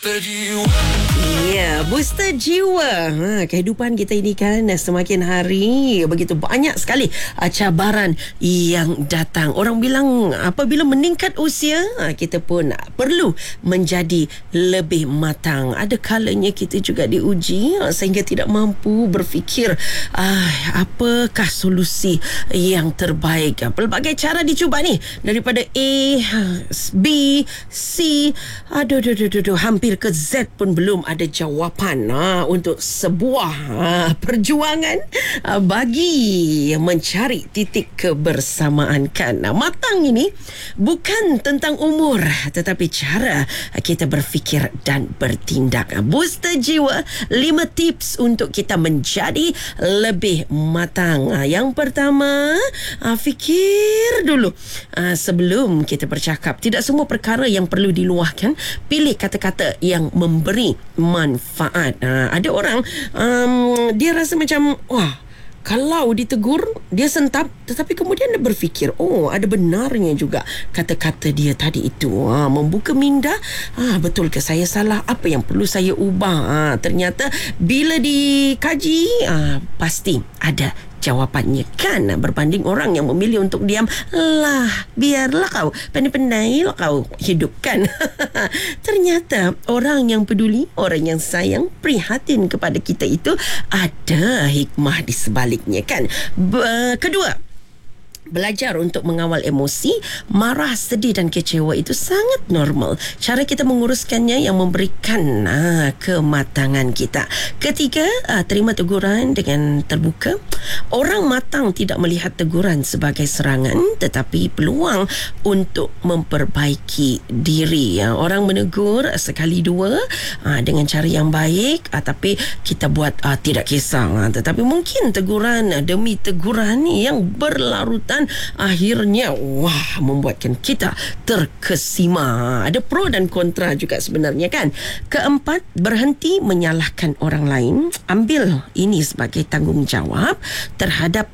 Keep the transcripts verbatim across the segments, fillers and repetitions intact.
Booster Jiwa. Ya, booster jiwa. Ha, kehidupan kita ini kan semakin hari begitu banyak sekali uh, cabaran yang datang. Orang bilang apabila meningkat usia, uh, kita pun perlu menjadi lebih matang. Ada kalanya kita juga diuji uh, sehingga tidak mampu berfikir uh, apakah solusi yang terbaik. Uh, pelbagai cara dicuba ni, daripada A, B, C, aduh, aduh, aduh, aduh, hampir ke Z pun belum ada jawapan ha, untuk sebuah ha, perjuangan ha, bagi mencari titik kebersamaan kan. Nah, matang ini bukan tentang umur tetapi cara kita berfikir dan bertindak. Booster Jiwa, lima tips untuk kita menjadi lebih matang. Ha, yang pertama, ha, fikir dulu ha, sebelum kita bercakap. Tidak semua perkara yang perlu diluahkan. Pilih kata-kata yang memberi manfaat. Ha, ada orang um, dia rasa macam wah, kalau ditegur dia sentap, tetapi kemudian dia berfikir oh, ada benarnya juga kata-kata dia tadi itu. Ha, membuka minda, ha, betul ke saya salah, apa yang perlu saya ubah. Ha, ternyata bila dikaji, ha, pasti ada jawapannya kan. Berbanding orang yang memilih untuk diam, lah biarlah kau pandai-pandai lah kau hidup kan. Ternyata orang yang peduli, orang yang sayang, prihatin kepada kita itu ada hikmah di sebaliknya kan. Be- kedua, belajar untuk mengawal emosi. Marah, sedih dan kecewa itu sangat normal. Cara kita menguruskannya yang memberikan ah, kematangan kita. Ketiga, ah, terima teguran dengan terbuka. Orang matang tidak melihat teguran sebagai serangan tetapi peluang untuk memperbaiki diri. Ah, orang menegur sekali dua ah, dengan cara yang baik, ah, tapi kita buat ah, tidak kisah. Ah, tetapi mungkin teguran ah, demi teguran yang berlarutan akhirnya wah membuatkan kita terkesima. Ada pro dan kontra juga sebenarnya kan. Keempat, berhenti menyalahkan orang lain. Ambil ini sebagai tanggungjawab terhadap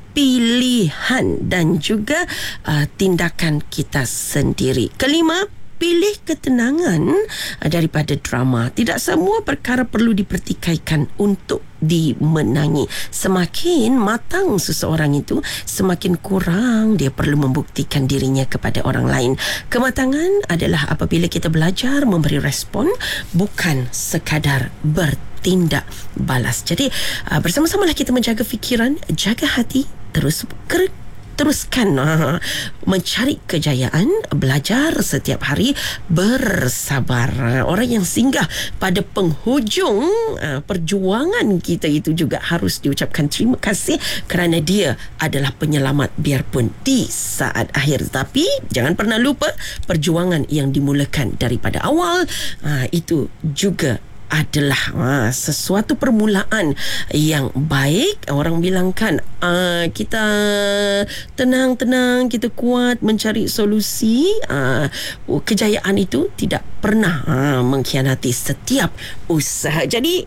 pilihan dan juga uh, tindakan kita sendiri. Kelima, pilih ketenangan daripada drama. Tidak semua perkara perlu dipertikaikan untuk dimenangi. Semakin matang seseorang itu, semakin kurang dia perlu membuktikan dirinya kepada orang lain. Kematangan adalah apabila kita belajar memberi respon, bukan sekadar bertindak balas. Jadi uh, bersama-samalah kita menjaga fikiran, jaga hati, terus ker- teruskan uh, mencari kejayaan, belajar setiap hari, bersabar. Orang yang singgah pada penghujung uh, perjuangan kita itu juga harus diucapkan terima kasih kerana dia adalah penyelamat biarpun di saat akhir. Tapi jangan pernah lupa perjuangan yang dimulakan daripada awal uh, itu juga adalah ha, sesuatu permulaan yang baik. Orang bilang kan uh, kita tenang-tenang, kita kuat mencari solusi. Uh, kejayaan itu tidak pernah uh, mengkhianati setiap usaha. Jadi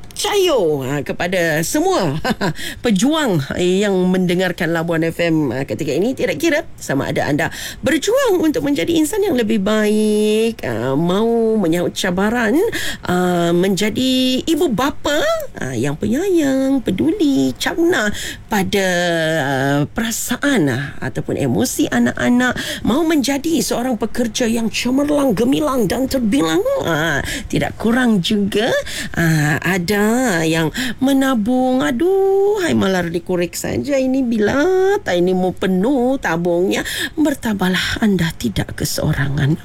cayo ha, kepada semua pejuang yang mendengarkan Labuan F M ketika ini. Tidak kira sama ada anda berjuang untuk menjadi insan yang lebih baik, uh, mau menyahut cabaran, uh, menjadi ibu bapa uh, yang penyayang, peduli, cakna pada uh, perasaan uh, ataupun emosi anak-anak, mau menjadi seorang pekerja yang cemerlang, gemilang dan terbilang. Uh, tidak kurang juga uh, ada yang menabung. Aduh, hai malar dikorek saja ini bila tak ini mau penuh tabungnya. Bertabahlah anda tidak keseorangan.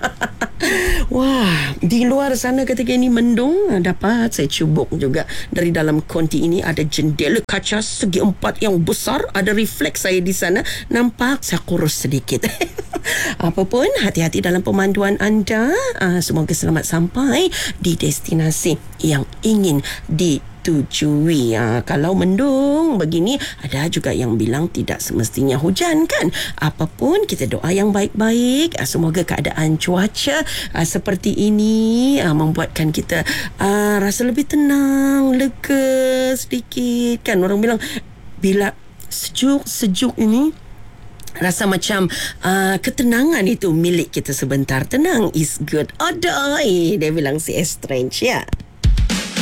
Wah, di luar sana ketika ini mendung, dapat saya cubuk juga dari dalam konti ini ada jendela kaca segi empat yang besar, ada refleks saya di sana, nampak saya kurus sedikit. Apapun, hati-hati dalam pemanduan anda. uh, Semoga selamat sampai di destinasi yang ingin ditujui. uh, Kalau mendung begini, ada juga yang bilang tidak semestinya hujan kan. Apapun, kita doa yang baik-baik. uh, Semoga keadaan cuaca uh, seperti ini uh, membuatkan kita uh, rasa lebih tenang, lega sedikit kan. Orang bilang bila sejuk-sejuk ini rasa macam uh, ketenangan itu milik kita sebentar. Tenang is good. Aduh, dia bilang si Estrange ya.